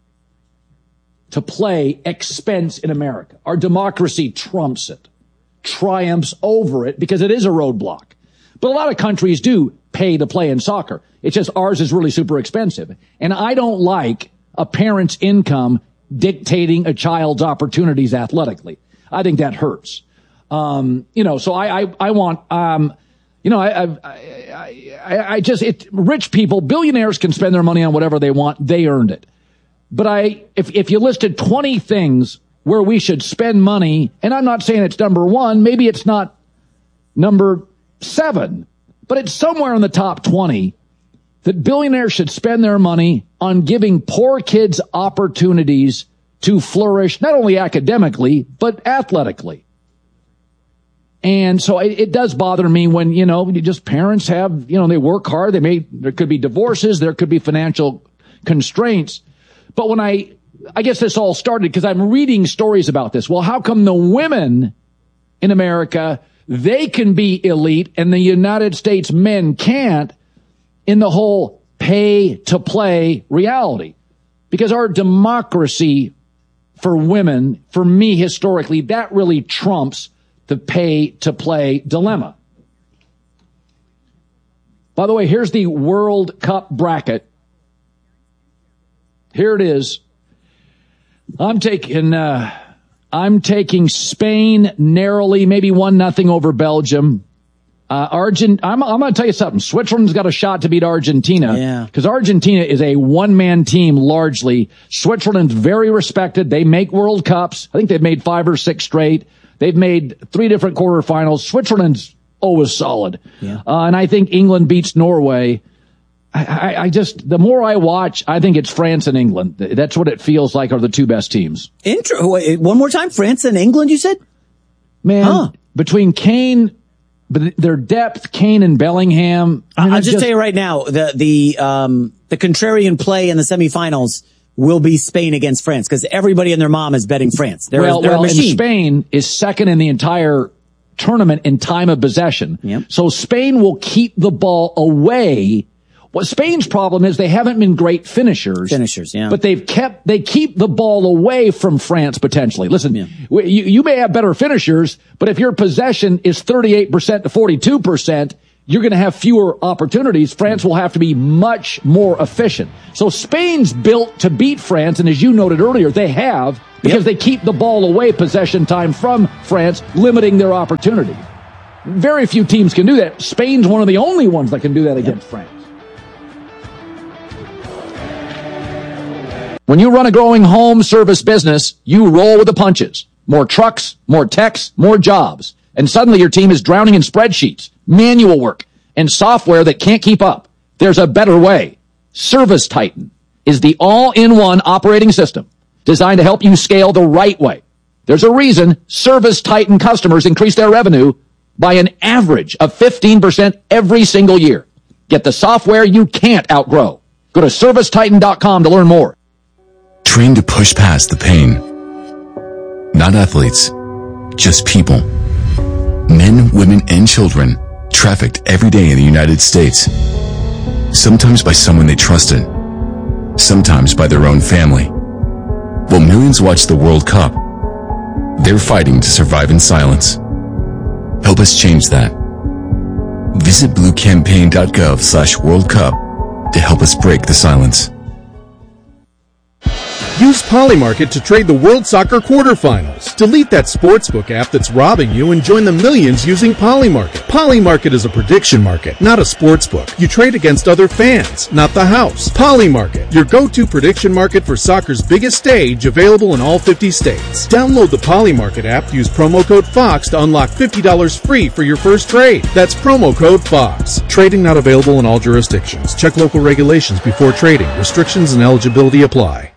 to play expense in America. Our democracy trumps it, triumphs over it because it is a roadblock. But a lot of countries do pay to play in soccer. It's just ours is really super expensive. And I don't like a parent's income dictating a child's opportunities athletically. I think that hurts. Um, you know, so I, I, I want, um, you know, I, I, I, I just, it, rich people, billionaires can spend their money on whatever they want. They earned it. But I, if, if you listed twenty things where we should spend money, and I'm not saying it's number one, maybe it's not number seven, but it's somewhere in the top twenty that billionaires should spend their money on giving poor kids opportunities to flourish, not only academically, but athletically. And so it, it does bother me when, you know, you just parents have, you know, they work hard. They may, there could be divorces. There could be financial constraints. But when I, I guess this all started because I'm reading stories about this. Well, how come the women in America, they can be elite and the United States men can't in the whole pay to play reality? Because our democracy for women, for me historically, that really trumps the pay to play dilemma. By the way, here's the World Cup bracket. Here it is. I'm taking, uh, I'm taking Spain narrowly, maybe one nothing over Belgium. Uh, Argent, I'm, I'm going to tell you something. Switzerland's got a shot to beat Argentina. Yeah. Because Argentina is a one-man team largely. Switzerland's very respected. They make World Cups. I think they've made five or six straight. They've made three different quarterfinals. Switzerland's always solid. Yeah. Uh, and I think England beats Norway. I, I, I just, the more I watch, I think it's France and England. That's what it feels like are the two best teams. Intro. Wait, one more time. France and England, you said? Man, huh. between Kane, but their depth, Kane and Bellingham. I mean, I'll just, just tell you right now, the, the, um, the contrarian play in the semifinals will be Spain against France because everybody and their mom is betting France. They're, well, they're well a machine. and Spain is second in the entire tournament in time of possession. Yep. So Spain will keep the ball away. What Spain's problem is they haven't been great finishers. Finishers, yeah. But they've kept, they keep the ball away from France potentially. Listen, Yeah. you, you may have better finishers, but if your possession is thirty-eight percent to forty-two percent, you're going to have fewer opportunities. France will have to be much more efficient. So Spain's built to beat France, and as you noted earlier, they have, because they keep the ball away possession time from France, limiting their opportunity. Very few teams can do that. Spain's one of the only ones that can do that against France. When you run a growing home service business, you roll with the punches. More trucks, more techs, more jobs. And suddenly your team is drowning in spreadsheets, manual work, and software that can't keep up. There's a better way. Service Titan is the all-in-one operating system designed to help you scale the right way. There's a reason Service Titan customers increase their revenue by an average of fifteen percent every single year. Get the software you can't outgrow. Go to service titan dot com to learn more. Trained to push past the pain. Not athletes, just people. Men, women, and children trafficked every day in the United States. Sometimes by someone they trusted. Sometimes by their own family. While millions watch the World Cup, they're fighting to survive in silence. Help us change that. Visit blue campaign dot gov slash World Cup to help us break the silence. Use Polymarket to trade the World Soccer quarterfinals. Delete that sportsbook app that's robbing you and join the millions using Polymarket. Polymarket is a prediction market, not a sportsbook. You trade against other fans, not the house. Polymarket, your go-to prediction market for soccer's biggest stage, available in all fifty states. Download the Polymarket app, use promo code FOX to unlock fifty dollars free for your first trade. That's promo code FOX. Trading not available in all jurisdictions. Check local regulations before trading. Restrictions and eligibility apply.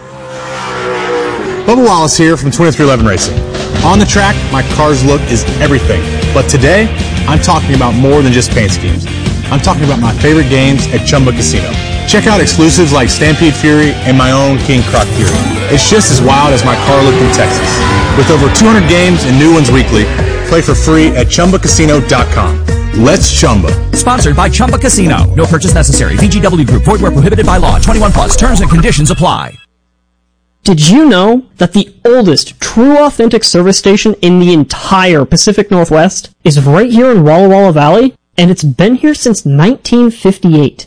Bubba Wallace here from twenty-three eleven Racing. On the track, my car's look is everything. But today, I'm talking about more than just paint schemes. I'm talking about my favorite games at Chumba Casino. Check out exclusives like Stampede Fury and my own King Croc Fury. It's just as wild as my car look in Texas. With over two hundred games and new ones weekly, play for free at chumba casino dot com. Let's Chumba. Sponsored by Chumba Casino. No purchase necessary. V G W Group. Void where prohibited by law. twenty-one plus. Terms and conditions apply. Did you know that the oldest true authentic service station in the entire Pacific Northwest is right here in Walla Walla Valley? And it's been here since nineteen fifty-eight.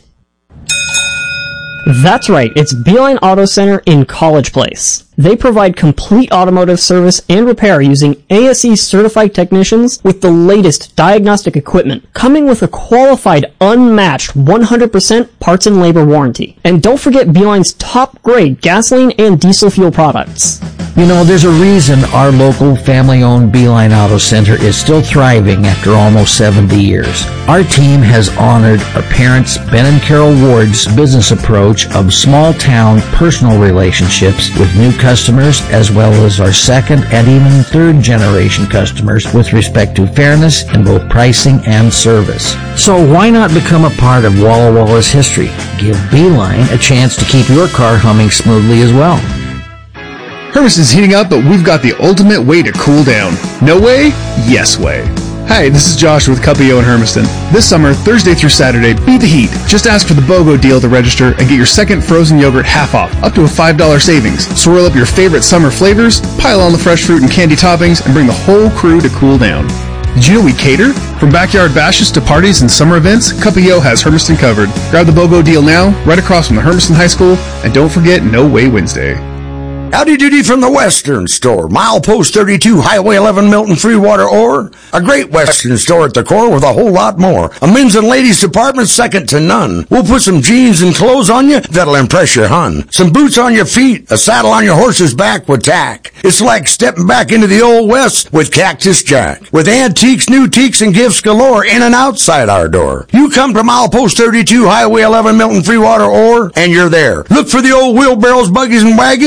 That's right, it's Beeline Auto Center in College Place. They provide complete automotive service and repair using A S E certified technicians with the latest diagnostic equipment, coming with a qualified, unmatched one hundred percent parts and labor warranty. And don't forget Beeline's top grade gasoline and diesel fuel products. You know, there's a reason our local family-owned Beeline Auto Center is still thriving after almost seventy years. Our team has honored our parents, Ben and Carol Ward's business approach of small-town personal relationships with new customers, as well as our second and even third-generation customers with respect to fairness in both pricing and service. So why not become a part of Walla Walla's history? Give Beeline a chance to keep your car humming smoothly as well. Hermiston's heating up, but we've got the ultimate way to cool down. No way? Yes way. Hi, this is Josh with Cuppio in Hermiston. This summer, Thursday through Saturday, beat the heat. Just ask for the BOGO deal to register and get your second frozen yogurt half off, up to a five dollars savings. Swirl up your favorite summer flavors, pile on the fresh fruit and candy toppings, and bring the whole crew to cool down. Did you know we cater? From backyard bashes to parties and summer events, Cuppio has Hermiston covered. Grab the BOGO deal now, right across from the Hermiston High School, and don't forget No Way Wednesday. Howdy doody from the Western Store. Milepost thirty-two, Highway eleven, Milton, Freewater, or a great Western store at the core with a whole lot more. A men's and ladies department second to none. We'll put some jeans and clothes on you that'll impress your hun. Some boots on your feet, a saddle on your horse's back with tack. It's like stepping back into the old West with Cactus Jack. With antiques, new teaks, and gifts galore in and outside our door. You come to Milepost thirty-two, Highway eleven, Milton, Freewater, or, and you're there. Look for the old wheelbarrows, buggies, and wagons, and you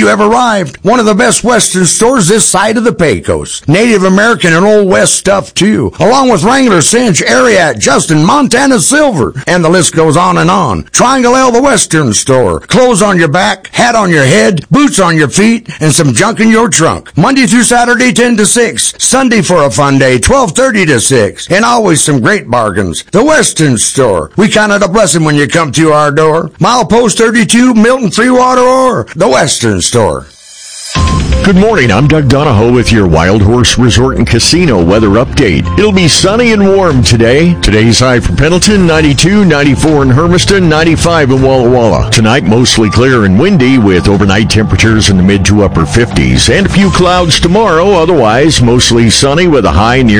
you have arrived. One of the best Western stores this side of the Pecos. Native American and Old West stuff too, along with Wrangler, Cinch, Ariat, Justin, Montana Silver, and the list goes on and on. Triangle L, the Western store. Clothes on your back, hat on your head, boots on your feet, and some junk in your trunk. Monday through Saturday, ten to six. Sunday for a fun day, twelve thirty to six. And always some great bargains. The Western store. We count it a blessing when you come to our door. Milepost thirty-two, Milton Freewater, or the Western store. Good morning, I'm Doug Donahoe with your Wild Horse Resort and Casino weather update. It'll be sunny and warm today. Today's high for Pendleton, ninety-two, ninety-four in Hermiston, ninety-five in Walla Walla. Tonight, mostly clear and windy with overnight temperatures in the mid to upper fifties. And a few clouds tomorrow, otherwise mostly sunny with a high near